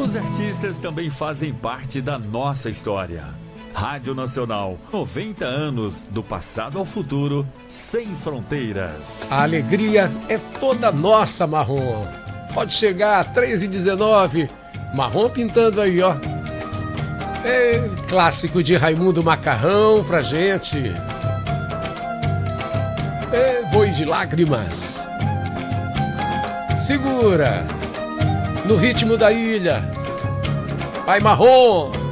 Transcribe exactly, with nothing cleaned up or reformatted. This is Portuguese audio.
Os artistas também fazem parte da nossa história. Rádio Nacional, noventa anos do passado ao futuro, sem fronteiras. A alegria é toda nossa, Marrom. Pode chegar a três e dezenove. Marrom pintando aí, ó. É clássico de Raimundo Macarrão pra gente. É Boi de Lágrimas. Segura. No ritmo da ilha. Vai, Marrom.